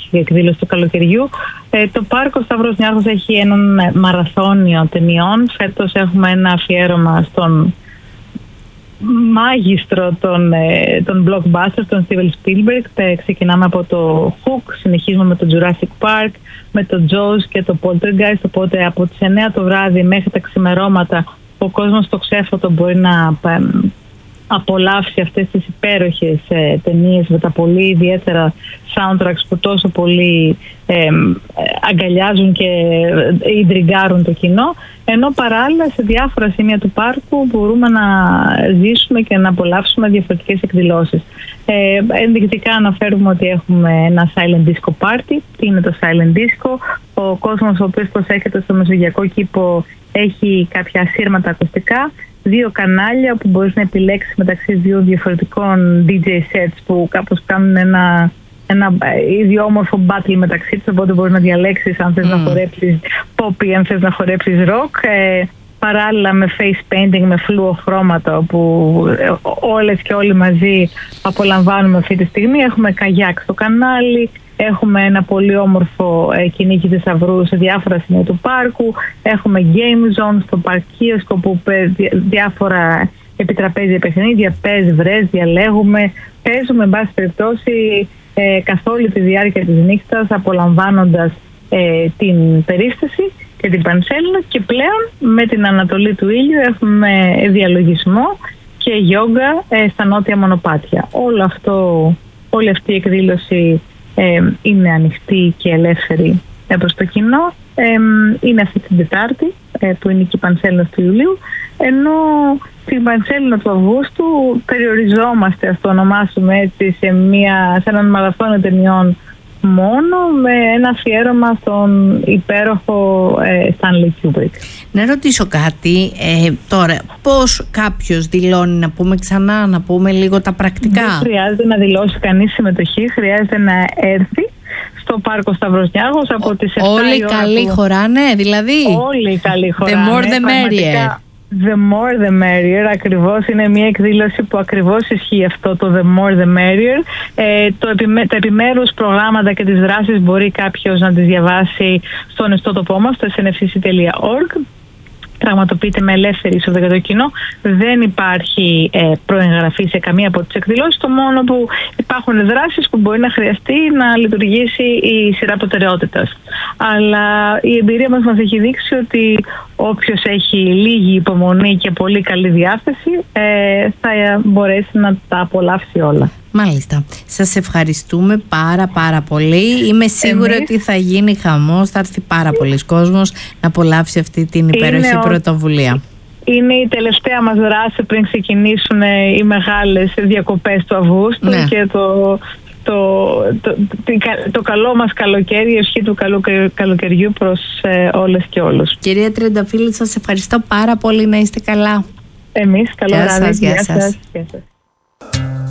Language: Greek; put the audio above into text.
η εκδήλωση του καλοκαιριού. Το Πάρκο Σταύρος Νιάρχος έχει έναν μαραθώνιο ταινιών. Φέτος έχουμε ένα αφιέρωμα στον μάγιστρο των blockbusters, τον Steven Spielberg. Ξεκινάμε από το Hook, συνεχίζουμε με το Jurassic Park, με το Jaws και το Poltergeist. Οπότε από τις 9 το βράδυ μέχρι τα ξημερώματα ο κόσμος στο ξέφωτο μπορεί να απολαύσει αυτές τις υπέροχες ταινίες με τα πολύ ιδιαίτερα soundtracks που τόσο πολύ αγκαλιάζουν και ιντριγκάρουν το κοινό, ενώ παράλληλα σε διάφορα σημεία του πάρκου μπορούμε να ζήσουμε και να απολαύσουμε διαφορετικές εκδηλώσεις. Ενδεικτικά αναφέρουμε ότι έχουμε ένα silent disco party. Τι είναι το silent disco? Ο κόσμος ο οποίος προσέχεται στο Μεσογειακό Κήπο έχει κάποια ασύρματα ακουστικά, 2 κανάλια που μπορείς να επιλέξεις μεταξύ 2 διαφορετικών DJ sets που κάπως κάνουν ένα ιδιόμορφο battle μεταξύ τους, οπότε μπορείς να διαλέξεις αν θες να χορέψεις pop ή αν θες να χορέψεις rock, παράλληλα με face painting, με φλουοχρώματα, όπου όλες και όλοι μαζί απολαμβάνουμε αυτή τη στιγμή. Έχουμε καγιάκ στο κανάλι, έχουμε ένα πολύ όμορφο κυνήγι θησαυρού σε διάφορα σημεία του πάρκου, έχουμε game zone στο παρκίσκο που διάφορα επιτραπέζια παιχνίδια, πες, βρες, διαλέγουμε, παίζουμε εν πάση περιπτώσει καθ' όλη τη διάρκεια της νύχτας, απολαμβάνοντας την περίσταση και την Πανσέλινο, και πλέον με την ανατολή του ήλιου έχουμε διαλογισμό και γιόγκα στα νότια μονοπάτια. Όλη αυτή η εκδήλωση είναι ανοιχτή και ελεύθερη προς το κοινό. Είναι αυτή την Τετάρτη που είναι και η Πανσέλινο του Ιουλίου, ενώ στην Πανσέλινο του Αυγούστου περιοριζόμαστε, ας το ονομάσουμε έτσι, σε έναν μαραθώνιο ταινιών μόνο, με ένα αφιέρωμα στον υπέροχο Stanley Kubrick. Να ρωτήσω κάτι τώρα, πώς κάποιος δηλώνει, να πούμε ξανά, να πούμε λίγο τα πρακτικά? Δεν χρειάζεται να δηλώσει κανείς συμμετοχή, χρειάζεται να έρθει στο Πάρκο Σταύρος Νιάρχος από τις 7 Όλοι καλοί χωράνε, δηλαδή? Όλοι καλοί χωράνε. The more the merrier. The more the merrier, ακριβώς. Είναι μια εκδήλωση που ακριβώς ισχύει αυτό, το the more the merrier. Τα επιμέρους προγράμματα και τις δράσεις μπορεί κάποιος να τις διαβάσει στον ιστότοπό μας, στο snfcc.org. Πραγματοποιείται με ελεύθερη είσοδο για το κοινό. Δεν υπάρχει προεγγραφή σε καμία από τις εκδηλώσεις. Το μόνο που υπάρχουν δράσεις που μπορεί να χρειαστεί να λειτουργήσει η σειρά προτεραιότητας. Αλλά η εμπειρία μας έχει δείξει ότι όποιος έχει λίγη υπομονή και πολύ καλή διάθεση θα μπορέσει να τα απολαύσει όλα. Μάλιστα. Σας ευχαριστούμε πάρα πολύ. Είμαι σίγουρη ότι θα γίνει χαμός, θα έρθει πάρα πολλοί κόσμος να απολαύσει αυτή την υπέροχη πρωτοβουλία. Είναι η τελευταία μας δράση πριν ξεκινήσουν οι μεγάλες διακοπές του Αυγούστου, ναι, και το καλό μας καλοκαίρι, η ευχή του καλού καλοκαιριού προς όλες και όλους. Κυρία Τριανταφύλλου, σας ευχαριστώ πάρα πολύ. Να είστε καλά. Εμείς, καλό βράδυ. Γεια σας.